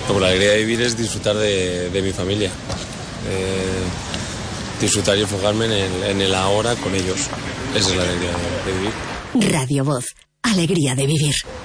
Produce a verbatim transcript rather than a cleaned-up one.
Pues la alegría de vivir es disfrutar de, de mi familia. Eh, disfrutar y enfocarme en el, en el ahora con ellos. Esa es la alegría de, de vivir. Radio Voz. Alegría de vivir.